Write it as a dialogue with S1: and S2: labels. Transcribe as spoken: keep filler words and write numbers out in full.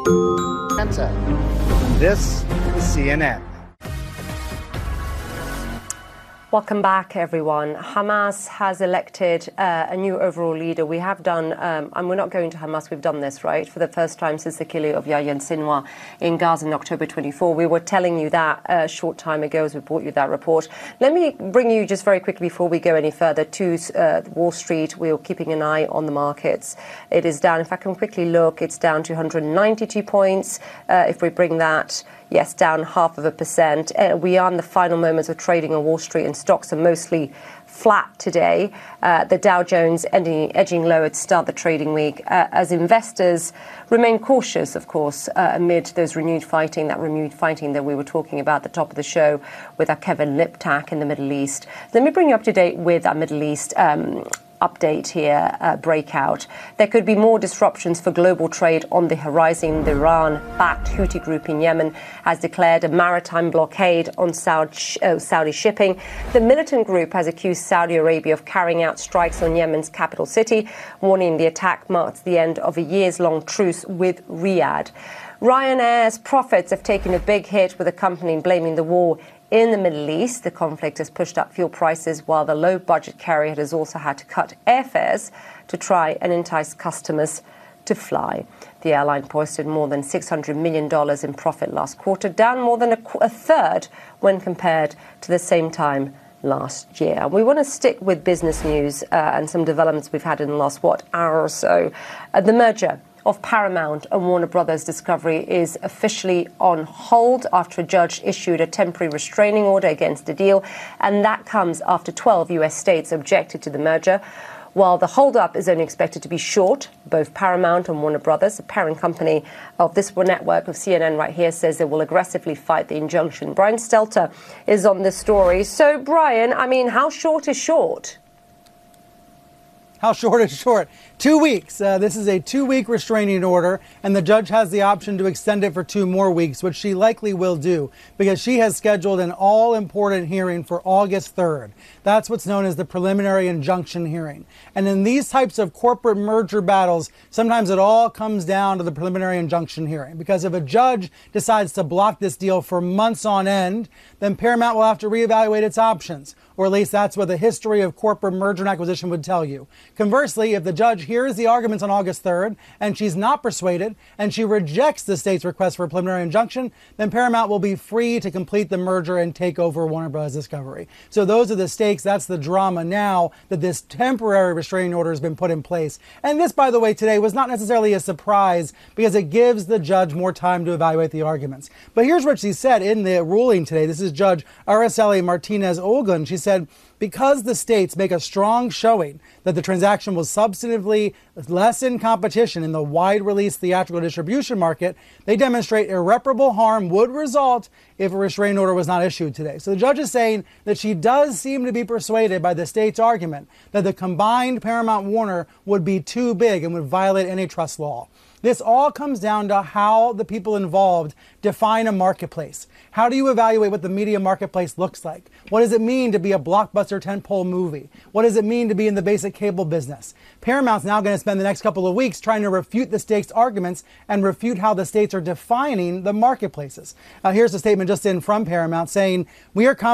S1: This is C N N.
S2: Welcome back, everyone. Hamas has elected uh, a new overall leader. We have done, um, and we're not going to Hamas, we've done this, right, for the first time since the killing of Yahya Sinwar in Gaza in October twenty-four. We were telling you that a short time ago as we brought you that report. Let me bring you just very quickly before we go any further to uh, Wall Street. We're keeping an eye on the markets. It is down. If I can quickly look, it's down two hundred ninety-two points. Uh, if we bring that... Yes, down half of a percent. Uh, we are in the final moments of trading on Wall Street, and stocks are mostly flat today. Uh, the Dow Jones ending, edging lower to start the trading week uh, as investors remain cautious, of course, uh, amid those renewed fighting, that renewed fighting that we were talking about at the top of the show with our Kevin Liptak in the Middle East. Let me bring you up to date with our Middle East um update here, uh, breakout. There could be more disruptions for global trade on the horizon. The Iran-backed Houthi group in Yemen has declared a maritime blockade on Saudi, uh, Saudi shipping. The militant group has accused Saudi Arabia of carrying out strikes on Yemen's capital city, warning the attack marks the end of a years-long truce with Riyadh. Ryanair's profits have taken a big hit, with the company blaming the war in the Middle East. The conflict has pushed up fuel prices, while the low-budget carrier has also had to cut airfares to try and entice customers to fly. The airline posted more than six hundred million dollars in profit last quarter, down more than a, qu- a third when compared to the same time last year. We want to stick with business news uh, and some developments we've had in the last, what, hour or so. Uh, the merger of Paramount and Warner Brothers Discovery is officially on hold after a judge issued a temporary restraining order against the deal, and that comes after twelve U S states objected to the merger. While the hold-up is only expected to be short, both Paramount and Warner Brothers, the parent company of this network of C N N right here, says they will aggressively fight the injunction. Brian Stelter is on this story. So, Brian, I mean, how short is short?
S3: How short is short? Two weeks. Uh, this is a two-week restraining order, and the judge has the option to extend it for two more weeks, which she likely will do, because she has scheduled an all-important hearing for August third. That's what's known as the preliminary injunction hearing. And in these types of corporate merger battles, sometimes it all comes down to the preliminary injunction hearing, because if a judge decides to block this deal for months on end, then Paramount will have to reevaluate its options, or at least that's what the history of corporate merger and acquisition would tell you. Conversely, if the judge hears the arguments on August third and she's not persuaded and she rejects the state's request for a preliminary injunction, then Paramount will be free to complete the merger and take over Warner Bros. Discovery. So those are the stakes. That's the drama now that this temporary restraining order has been put in place. And this, by the way, today was not necessarily a surprise, because it gives the judge more time to evaluate the arguments. But here's what she said in the ruling today. This is Judge Araceli Martinez-Olgun. She said, because the states make a strong showing that the transaction will substantively lessen competition in the wide-release theatrical distribution market, they demonstrate irreparable harm would result if a restraining order was not issued today. So the judge is saying that she does seem to be persuaded by the state's argument that the combined Paramount Warner would be too big and would violate antitrust law. This all comes down to how the people involved define a marketplace. How do you evaluate what the media marketplace looks like? What does it mean to be a blockbuster tentpole movie? What does it mean to be in the basic cable business? Paramount's now going to spend the next couple of weeks trying to refute the state's arguments and refute how the states are defining the marketplaces. Uh, here's a statement just in from Paramount saying, "We are confident